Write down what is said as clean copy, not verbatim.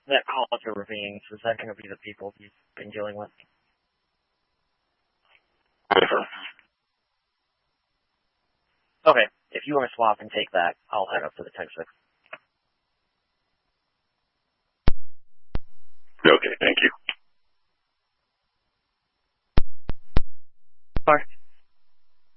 that college ravines, is that going to be the people you've been dealing with? Never. Okay, if you want to swap and take that, I'll head up to the Tech 6. Okay, thank you. Bye.